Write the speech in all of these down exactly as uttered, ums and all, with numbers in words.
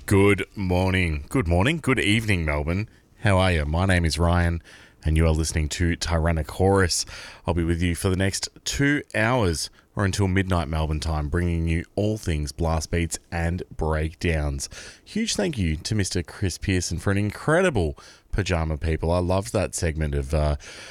Good morning, good morning, good evening, Melbourne. How are you? My name is Ryan, and you are listening to Tyrannosaurus. I'll be with you for the next two hours, or until midnight Melbourne time, bringing you all things blast beats and breakdowns. Huge thank you to Mister Chris Pearson for an incredible Pajama People. I loved that segment of uh,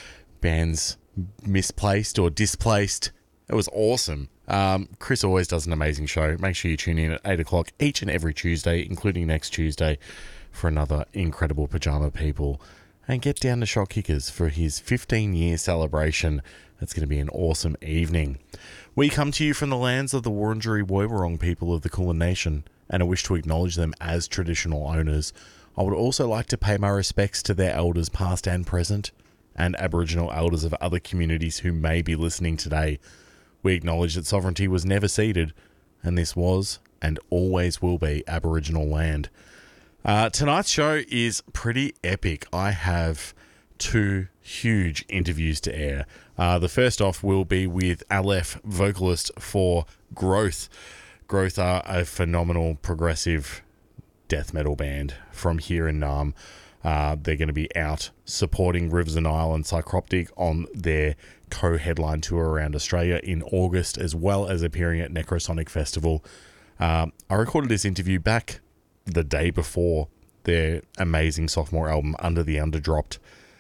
bands misplaced or displaced. It was awesome. Um, Chris always does an amazing show. Make sure you tune in at eight o'clock each and every Tuesday, including next Tuesday, for another incredible Pajama People. And get down to Shot Kickers for his fifteen-year celebration. It's going to be an awesome evening. We come to you from the lands of the Wurundjeri Woiwurrung people of the Kulin Nation, and I wish to acknowledge them as traditional owners. I would also like to pay my respects to their elders past and present, and Aboriginal elders of other communities who may be listening today. We acknowledge that sovereignty was never ceded, and this was and always will be Aboriginal land. Uh, tonight's show is pretty epic. I have two huge interviews to air. Uh, the first off will be with Aleph, vocalist for Growth. Growth are a phenomenal progressive death metal band from here in Naarm. Uh, they're going to be out supporting Rivers of Nile and Psychroptic on their co-headline tour around Australia in August, as well as appearing at Necrosonic Festival. Um, I recorded this interview back the day before their amazing sophomore album, Under the Under, dropped,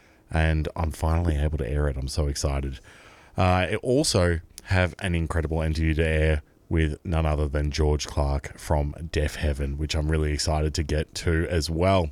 and I'm finally able to air it. I'm so excited. Uh, I also have an incredible interview to air with none other than George Clark from Deaf Heaven, which I'm really excited to get to as well.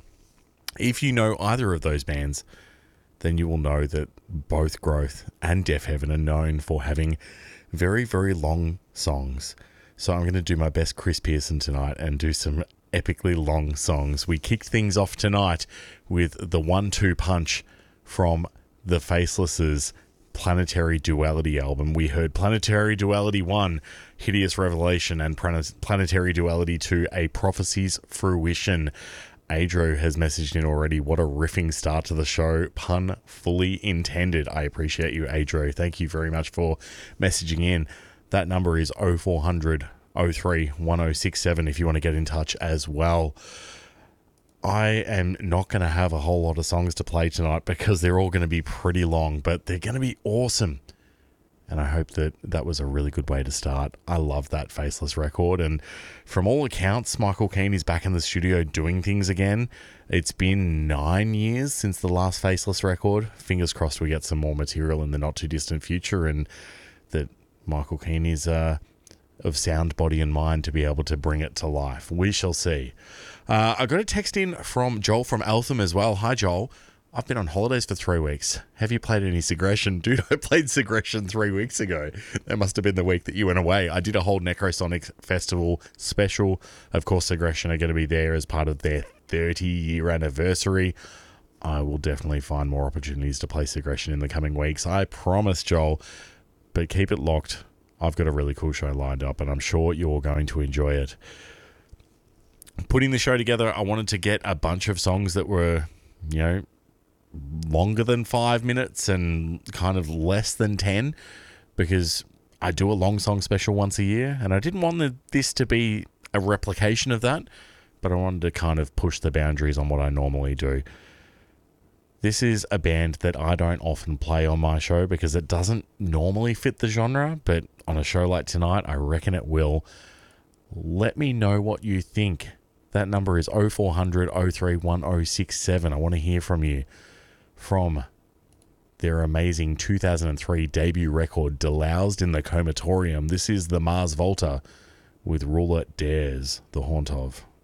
If you know either of those bands, then you will know that both Growth and Deaf Heaven are known for having very, very long songs. So I'm going to do my best Chris Pearson tonight and do some epically long songs. We kicked things off tonight with the one two punch from the Faceless's Planetary Duality album. We heard Planetary Duality one, Hideous Revelation, and Planetary Duality two, A Prophecy's Fruition. Adro has messaged in already. What a riffing start to the show. Pun fully intended. I appreciate you, Adro. Thank you very much for messaging in. That number is oh four hundred, oh three, one oh six seven if you want to get in touch as well. I am not going to have a whole lot of songs to play tonight because they're all going to be pretty long, but they're going to be awesome. And I hope that that was a really good way to start. I love that Faceless record. And from all accounts, Michael Keane is back in the studio doing things again. It's been nine years since the last Faceless record. Fingers crossed we get some more material in the not too distant future, and that Michael Keane is uh, of sound body and mind to be able to bring it to life. We shall see. Uh, I got a text in from Joel from Eltham as well. Hi, Joel. I've been on holidays for three weeks. Have you played any Segression? Dude, I played Segression three weeks ago. That must have been the week that you went away. I did a whole Necrosonic Festival special. Of course, Segression are going to be there as part of their thirty-year anniversary. I will definitely find more opportunities to play Segression in the coming weeks. I promise, Joel. But keep it locked. I've got a really cool show lined up, and I'm sure you're going to enjoy it. Putting the show together, I wanted to get a bunch of songs that were, you know, longer than five minutes and kind of less than ten, because I do a long song special once a year, and I didn't want the, this to be a replication of that, but I wanted to kind of push the boundaries on what I normally do. This is a band that I don't often play on my show because it doesn't normally fit the genre, but on a show like tonight, I reckon it will. Let me know what you think. That number is oh four hundred, oh three, one oh six seven. I want to hear from you. From their amazing two thousand three debut record, Deloused in the Comatorium. This is the Mars Volta with Ruler Dares, The Haunt Of.